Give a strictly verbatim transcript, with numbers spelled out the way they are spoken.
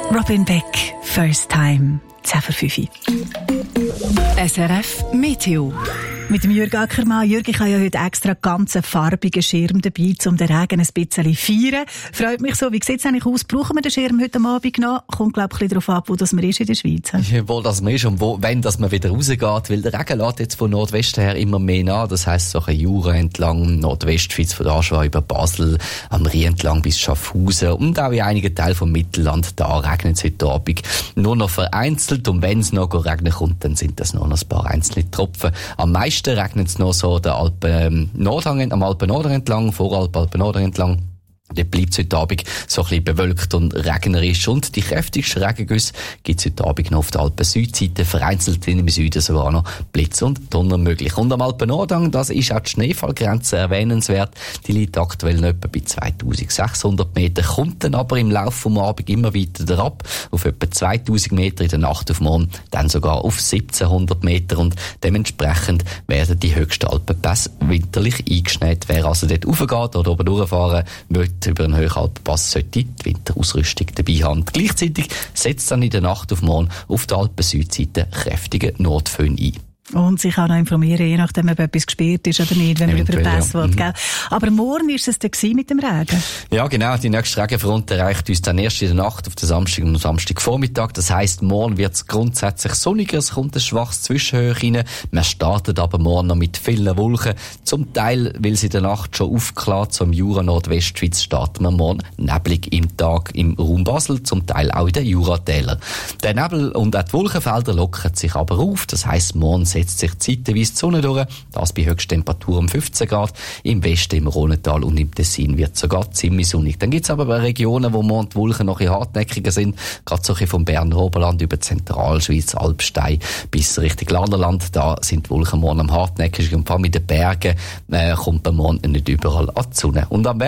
Robin Beck, First Time, zehn vor fünf. S R F Meteo. Mit dem Jürg Ackermann. Jürg, ich habe ja heute extra ganz einen farbigen Schirm dabei, um den Regen ein bisschen zu feiern. Freut mich so. Wie sieht es eigentlich aus? Brauchen wir den Schirm heute Abend noch? Kommt, glaube ich, ein bisschen darauf ab, wo das man ist in der Schweiz. Ja, wo das man ist und wo, wenn das man wieder rausgeht. Weil der Regen lässt jetzt von Nordwesten her immer mehr nach. Das heisst, so ein Jura entlang, Nordwestschweiz, von Aschua über Basel, am Rhein entlang bis Schaffhausen und auch in einigen Teilen vom Mittelland. Da regnet es heute Abend nur noch vereinzelt. Und wenn es noch regnen kommt, dann sind das nur noch ein paar einzelne Tropfen. Am meisten regnet es noch so der Alpen Nordhang, am Alpen Nord entlang, Voralp, Alpen Nord entlang. Dort bleibt es heute Abend so ein bisschen bewölkt und regnerisch. Und die kräftigsten Regengüsse gibt es heute Abend noch auf der Alpen-Südseite, vereinzelt im Süden sogar noch Blitz und Donner möglich. Und am Alpen-Nordhang, das ist auch die Schneefallgrenze erwähnenswert. Die liegt aktuell noch etwa bei zweitausendsechshundert Meter, kommt dann aber im Laufe des Abends immer weiter herab, auf etwa zweitausend Meter in der Nacht auf morgen, dann sogar auf siebzehnhundert Meter. Und dementsprechend werden die höchsten Alpenpässe winterlich eingeschneit. Wer also dort raufgeht oder oben durchfahren will, über einen Hochalpenpass sollte die Winterausrüstung dabei haben. Gleichzeitig setzt dann in der Nacht auf morgen auf der Alpen-Südseite kräftige Nordföhn ein. Und sich auch noch informieren, je nachdem, ob etwas gesperrt ist oder nicht, wenn man über den Pass will, mhm. gell? Aber morgen ist es dann mit dem Regen? Ja, genau. Die nächste Regenfront erreicht uns dann erst in der Nacht auf den Samstag und Samstagvormittag. Das heisst, morgen wird es grundsätzlich sonniger. Es kommt ein schwaches Zwischenhöhe rein. Man startet aber morgen noch mit vielen Wolken. Zum Teil, weil es in der Nacht schon aufklärt, so im Jura Nordwestschweiz starten wir morgen neblig im Tag im Raum Basel, zum Teil auch in den Juratälern. Der Nebel und auch die Wolkenfelder lockern sich aber auf. Das heisst, morgen setzt sich zeitweise die Sonne durch, das bei Höchsttemperatur um fünfzehn Grad. Im Westen, im Rhônetal und im Tessin wird es sogar ziemlich sonnig. Dann gibt es aber Regionen, wo morgen die Wolken noch ein hartnäckiger sind, gerade so vom Berner Oberland über Zentralschweiz, Alpstein bis Richtung Landerland. Da sind die Wolken morgen am hartnäckigsten und vor allem in den Bergen äh, kommt man morgen nicht überall an die Sonne. Und am